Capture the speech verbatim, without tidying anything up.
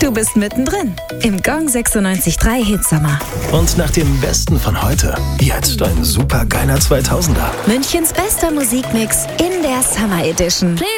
Du bist mittendrin im Gong sechsundneunzig Komma drei Hitsommer. Und nach dem Besten von heute, jetzt ein supergeiler zweitausender. Münchens bester Musikmix in der Summer Edition.